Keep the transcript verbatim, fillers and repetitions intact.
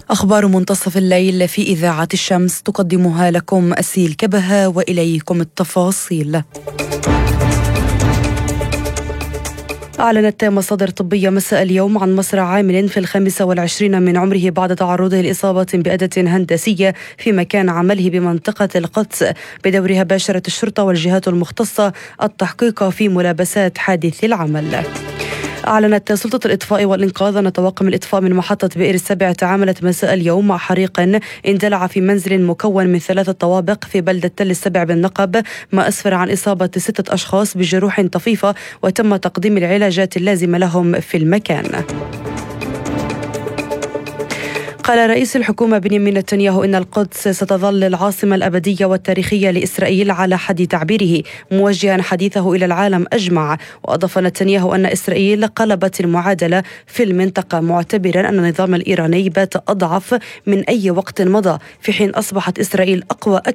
أخبار منتصف الليل في إذاعة الشمس تقدمها لكم أسيل كبهة، وإليكم التفاصيل. أعلنت مصادر طبية مساء اليوم عن مصرع عامل في الخامسة والعشرين من عمره بعد تعرضه لإصابة بأداة هندسية في مكان عمله بمنطقة القدس. بدورها باشرت الشرطة والجهات المختصة التحقيق في ملابسات حادث العمل. أعلنت سلطة الإطفاء والإنقاذ أن طواقم الإطفاء من محطة بئر السبع تعاملت مساء اليوم مع حريق اندلع في منزل مكون من ثلاثة طوابق في بلدة تل السبع بالنقب، ما أسفر عن إصابة ستة أشخاص بجروح طفيفة، وتم تقديم العلاجات اللازمة لهم في المكان. قال رئيس الحكومة بنيامين نتنياهو إن القدس ستظل العاصمة الأبدية والتاريخية لإسرائيل على حد تعبيره، موجها حديثه إلى العالم أجمع. وأضاف نتنياهو أن إسرائيل قلبت المعادلة في المنطقة، معتبرا أن النظام الإيراني بات أضعف من أي وقت مضى، في حين أصبحت إسرائيل أقوى